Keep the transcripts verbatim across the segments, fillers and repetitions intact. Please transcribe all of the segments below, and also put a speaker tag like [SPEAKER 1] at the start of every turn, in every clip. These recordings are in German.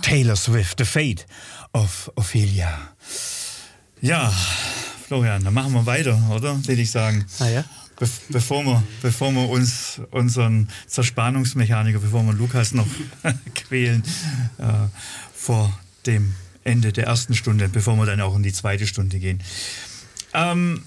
[SPEAKER 1] Taylor Swift, The Fate of Ophelia. Ja, Florian, dann machen wir weiter, oder? Will ich sagen.
[SPEAKER 2] Ah ja.
[SPEAKER 1] Be- bevor, wir, bevor wir uns unseren Zerspannungsmechaniker, bevor wir Lukas noch quälen, äh, vor dem Ende der ersten Stunde, bevor wir dann auch in die zweite Stunde gehen. Ähm,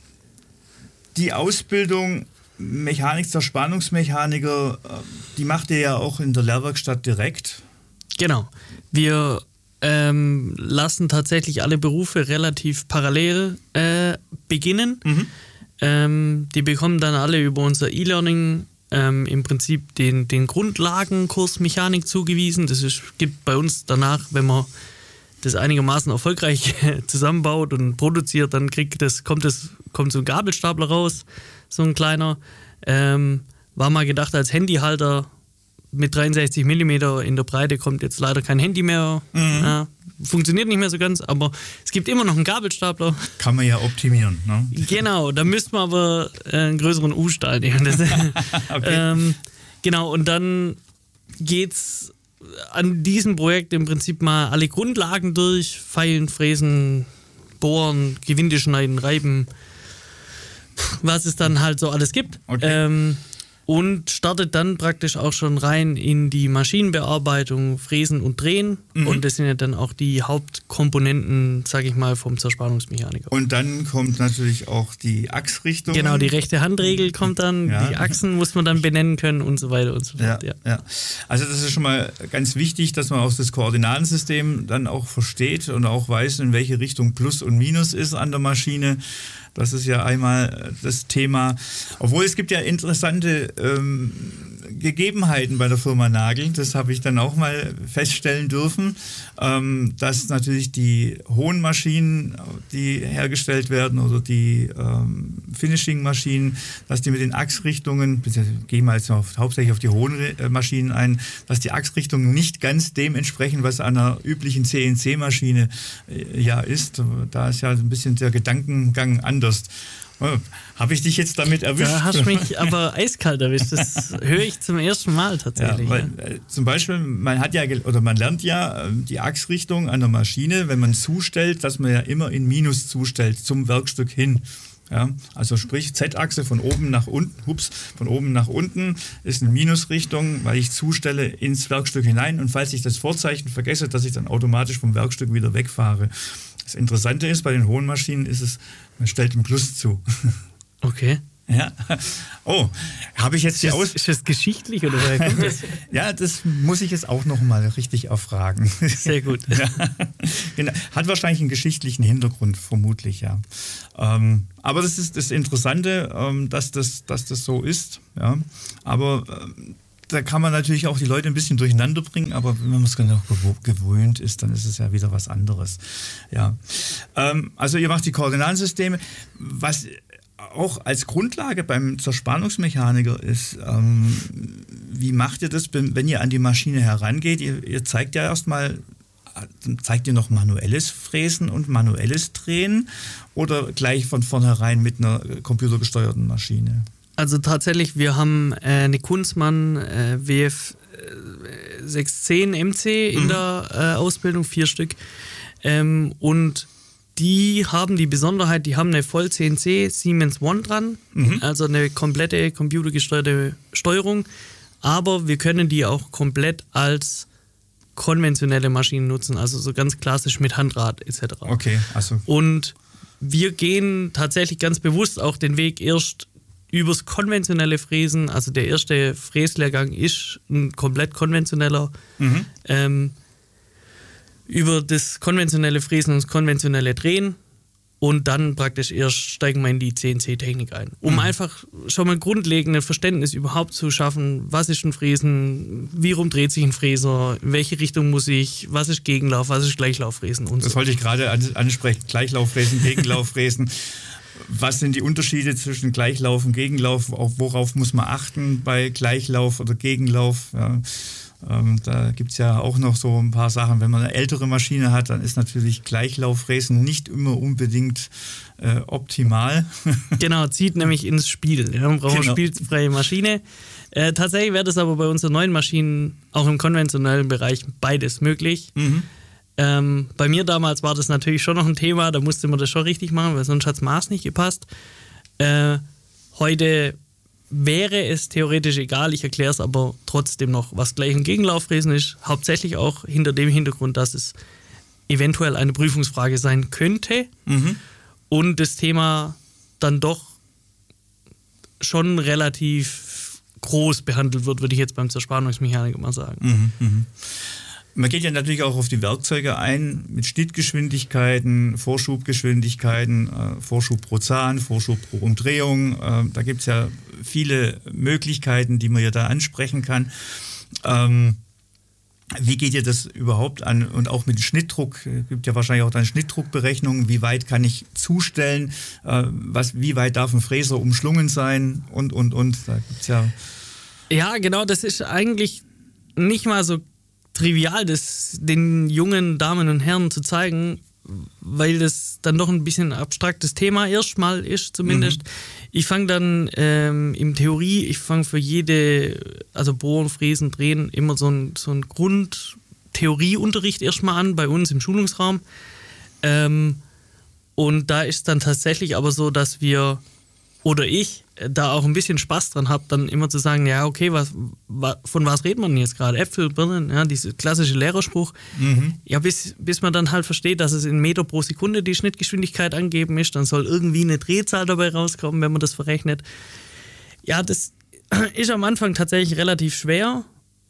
[SPEAKER 1] die Ausbildung Mechanik, Zerspannungsmechaniker, die macht ihr ja auch in der Lehrwerkstatt direkt.
[SPEAKER 2] Genau. Wir ähm, lassen tatsächlich alle Berufe relativ parallel äh, beginnen. Mhm. Ähm, die bekommen dann alle über unser E-Learning ähm, im Prinzip den, den Grundlagenkurs Mechanik zugewiesen. Das ist, gibt bei uns danach, wenn man das einigermaßen erfolgreich zusammenbaut und produziert, dann kriegt das, kommt, das, kommt so ein Gabelstapler raus, so ein kleiner. Ähm, war mal gedacht als Handyhalter mit dreiundsechzig Millimeter in der Breite, kommt jetzt leider kein Handy mehr. Mhm. Ja, funktioniert nicht mehr so ganz, aber es gibt immer noch einen Gabelstapler.
[SPEAKER 1] Kann man ja optimieren, ne?
[SPEAKER 2] Genau, da müsste man aber äh, einen größeren U-Stahl nehmen. Das, okay. ähm, genau, und dann geht's an diesem Projekt im Prinzip mal alle Grundlagen durch. Feilen, Fräsen, Bohren, Gewinde schneiden, reiben, was es dann halt so alles gibt. Okay. Ähm, und startet dann praktisch auch schon rein in die Maschinenbearbeitung, Fräsen und Drehen. Mhm. Und das sind ja dann auch die Hauptkomponenten, sag ich mal, vom Zerspannungsmechaniker.
[SPEAKER 1] Und dann kommt natürlich auch die Achsrichtung.
[SPEAKER 2] Genau, die rechte Handregel kommt dann, ja. Die Achsen muss man dann benennen können und so weiter und so fort.
[SPEAKER 1] Ja,
[SPEAKER 2] ja.
[SPEAKER 1] Ja. Also das ist schon mal ganz wichtig, dass man auch das Koordinatensystem dann auch versteht und auch weiß, in welche Richtung Plus und Minus ist an der Maschine. Das ist ja einmal das Thema. Obwohl es gibt ja interessante ähm, Gegebenheiten bei der Firma Nagel. Das habe ich dann auch mal feststellen dürfen, ähm, dass natürlich die hohen Maschinen, die hergestellt werden oder die ähm, Finishing-Maschinen, dass die mit den Achsrichtungen, gehen wir jetzt auf, hauptsächlich auf die hohen äh, Maschinen ein, dass die Achsrichtungen nicht ganz dem entsprechen, was an einer üblichen C N C-Maschine äh, ja ist. Da ist ja ein bisschen der Gedankengang anders. Oh, habe ich dich jetzt damit erwischt?
[SPEAKER 2] Da hast du mich aber eiskalt erwischt. Das höre ich zum ersten Mal tatsächlich.
[SPEAKER 1] Ja, weil, äh, zum Beispiel, man hat ja oder man lernt ja äh, die Achsrichtung an der Maschine, wenn man zustellt, dass man ja immer in Minus zustellt zum Werkstück hin. Ja, also sprich Z-Achse von oben nach unten, hups, von oben nach unten ist eine Minusrichtung, weil ich zustelle ins Werkstück hinein und falls ich das Vorzeichen vergesse, dass ich dann automatisch vom Werkstück wieder wegfahre. Das Interessante ist, bei den hohen Maschinen ist es, man stellt ein Plus zu.
[SPEAKER 2] Okay.
[SPEAKER 1] Ja. Oh, habe ich jetzt
[SPEAKER 2] ist
[SPEAKER 1] die
[SPEAKER 2] das,
[SPEAKER 1] Aus...
[SPEAKER 2] Ist das geschichtlich oder woher kommt das?
[SPEAKER 1] Ja, das muss ich jetzt auch noch mal richtig erfragen.
[SPEAKER 2] Sehr gut.
[SPEAKER 1] Ja. Genau. Hat wahrscheinlich einen geschichtlichen Hintergrund, vermutlich, ja. Ähm, aber das ist das Interessante, ähm, dass, das, dass das so ist. Ja. Aber ähm, da kann man natürlich auch die Leute ein bisschen durcheinander bringen, aber wenn man es genau gewöhnt ist, dann ist es ja wieder was anderes. Ja. Ähm, also ihr macht die Koordinatensysteme. Was auch als Grundlage beim Zerspannungsmechaniker ist, ähm, wie macht ihr das, wenn ihr an die Maschine herangeht? Ihr, ihr zeigt ja erstmal, zeigt ihr noch manuelles Fräsen und manuelles Drehen oder gleich von vornherein mit einer computergesteuerten Maschine?
[SPEAKER 2] Also tatsächlich, wir haben äh, eine Kunzmann äh, W F sechshundertzehn M C in mhm. der äh, Ausbildung, vier Stück. Ähm, und die haben die Besonderheit, die haben eine Voll-C N C Siemens One dran, mhm. also eine komplette computergesteuerte Steuerung, aber wir können die auch komplett als konventionelle Maschinen nutzen, also so ganz klassisch mit Handrad et cetera.
[SPEAKER 1] Okay, also.
[SPEAKER 2] Und wir gehen tatsächlich ganz bewusst auch den Weg erst übers konventionelle Fräsen, also der erste Fräslehrgang ist ein komplett konventioneller, mhm. ähm, über das konventionelle Fräsen und das konventionelle Drehen und dann praktisch erst steigen wir in die C N C-Technik ein. Um mhm. einfach schon mal grundlegendes Verständnis überhaupt zu schaffen, was ist ein Fräsen, wie rum dreht sich ein Fräser, in welche Richtung muss ich, was ist Gegenlauf, was ist Gleichlauffräsen und
[SPEAKER 1] das so. Wollte ich gerade ansprechen, Gleichlauffräsen, Gegenlauffräsen. Was sind die Unterschiede zwischen Gleichlauf und Gegenlauf? Auch worauf muss man achten bei Gleichlauf oder Gegenlauf? Ja. Ähm, da gibt es ja auch noch so ein paar Sachen. Wenn man eine ältere Maschine hat, dann ist natürlich Gleichlauffräsen nicht immer unbedingt äh, optimal.
[SPEAKER 2] Genau, zieht nämlich ins Spiel. Ja, man braucht
[SPEAKER 1] Genau.
[SPEAKER 2] eine spielfreie Maschine. Äh, tatsächlich wäre das aber bei unseren neuen Maschinen auch im konventionellen Bereich beides möglich.
[SPEAKER 1] Mhm.
[SPEAKER 2] Ähm, bei mir damals war das natürlich schon noch ein Thema, da musste man das schon richtig machen, weil sonst hat das Maß nicht gepasst. Äh, heute wäre es theoretisch egal, ich erkläre es aber trotzdem noch, was Gleich- und Gegenlauffräsen ist. Hauptsächlich auch hinter dem Hintergrund, dass es eventuell eine Prüfungsfrage sein könnte
[SPEAKER 1] Mhm.
[SPEAKER 2] und das Thema dann doch schon relativ groß behandelt wird, würde ich jetzt beim Zerspannungsmechaniker mal sagen.
[SPEAKER 1] Mhm. Mhm. Man geht ja natürlich auch auf die Werkzeuge ein, mit Schnittgeschwindigkeiten, Vorschubgeschwindigkeiten, äh, Vorschub pro Zahn, Vorschub pro Umdrehung. Äh, da gibt es ja viele Möglichkeiten, die man ja da ansprechen kann. Ähm, wie geht ihr das überhaupt an? Und auch mit Schnittdruck, es gibt ja wahrscheinlich auch dann Schnittdruckberechnungen, wie weit kann ich zustellen, äh, was, wie weit darf ein Fräser umschlungen sein und, und, und. Da gibt's ja...
[SPEAKER 2] Ja, genau, das ist eigentlich nicht mal so trivial, das den jungen Damen und Herren zu zeigen, weil das dann doch ein bisschen ein abstraktes Thema erstmal ist zumindest. Mhm. Ich fange dann ähm, in Theorie, ich fange für jede, also Bohren, Fräsen, Drehen, immer so ein, so ein Grundtheorieunterricht erstmal an, bei uns im Schulungsraum. Ähm, und da ist dann tatsächlich aber so, dass wir, oder ich, da auch ein bisschen Spaß dran habe, dann immer zu sagen, ja, okay, was, wa, von was redet man jetzt gerade? Äpfel, Birnen, ja, dieser klassische Lehrerspruch. Mhm. Ja, bis, bis man dann halt versteht, dass es in Meter pro Sekunde die Schnittgeschwindigkeit angeben ist, dann soll irgendwie eine Drehzahl dabei rauskommen, wenn man das verrechnet. Ja, das ist am Anfang tatsächlich relativ schwer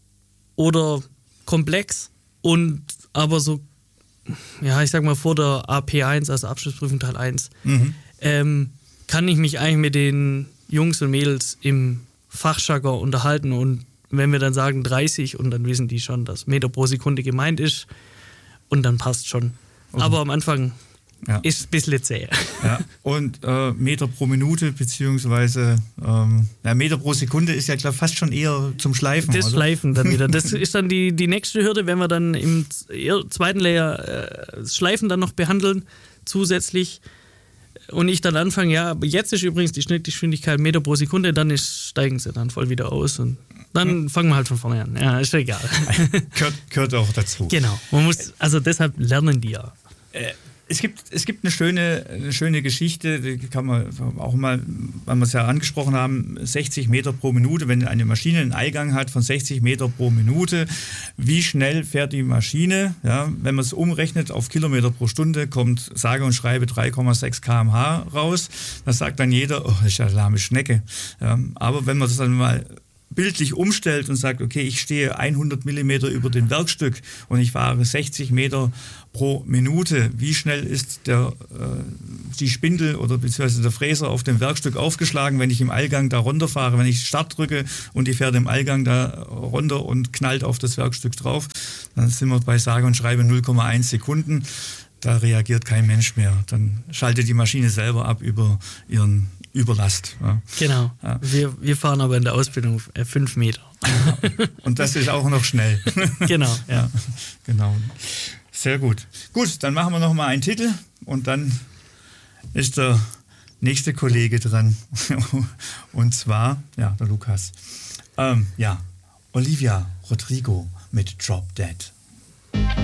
[SPEAKER 2] oder komplex und aber so, ja, ich sag mal vor der A P eins, also Abschlussprüfung Teil eins, mhm. ähm, kann ich mich eigentlich mit den Jungs und Mädels im Fachjargon unterhalten und wenn wir dann sagen dreißig und dann wissen die schon, dass Meter pro Sekunde gemeint ist und dann passt schon. Okay. Aber am Anfang ja. ist es ein bisschen zäh.
[SPEAKER 1] Ja. Und äh, Meter pro Minute beziehungsweise ähm, ja, Meter pro Sekunde ist ja klar fast schon eher zum Schleifen.
[SPEAKER 2] Das
[SPEAKER 1] oder?
[SPEAKER 2] Schleifen dann wieder. Das ist dann die, die nächste Hürde, wenn wir dann im zweiten Layer äh, das Schleifen dann noch behandeln zusätzlich. Und ich dann anfange, ja, jetzt ist übrigens die Schnittgeschwindigkeit Meter pro Sekunde, dann ist, steigen sie dann voll wieder aus und dann hm. fangen wir halt von vorne an. Ja, ist egal.
[SPEAKER 1] Gehört, gehört auch dazu.
[SPEAKER 2] Genau. Man muss, also deshalb lernen die ja.
[SPEAKER 1] Äh, es gibt, es gibt eine schöne, eine schöne Geschichte, die kann man auch mal, weil wir es ja angesprochen haben, sechzig Meter pro Minute, wenn eine Maschine einen Eingang hat von sechzig Meter pro Minute, wie schnell fährt die Maschine? Ja, wenn man es umrechnet auf Kilometer pro Stunde, kommt sage und schreibe drei Komma sechs Kilometer pro Stunde raus. Da sagt dann jeder, oh, das ist ja eine lahme Schnecke. Ja, aber wenn man das dann mal bildlich umstellt und sagt, okay, ich stehe hundert Millimeter über dem Werkstück und ich fahre sechzig Meter pro Minute. Wie schnell ist der, äh, die Spindel oder beziehungsweise der Fräser auf dem Werkstück aufgeschlagen, wenn ich im Allgang da runterfahre, wenn ich Start drücke und die fährt im Allgang da runter und knallt auf das Werkstück drauf, dann sind wir bei sage und schreibe null Komma eins Sekunden. Da reagiert kein Mensch mehr. Dann schaltet die Maschine selber ab über ihren Überlast. Ja.
[SPEAKER 2] Genau. Ja. Wir, wir fahren aber in der Ausbildung äh, fünf Meter.
[SPEAKER 1] Und das ist auch noch schnell.
[SPEAKER 2] Genau. Ja.
[SPEAKER 1] Ja, genau. Sehr gut. Gut, dann machen wir noch mal einen Titel und dann ist der nächste Kollege dran. Und zwar, ja, der Lukas. Ähm, ja, Olivia Rodrigo mit Drop Dead.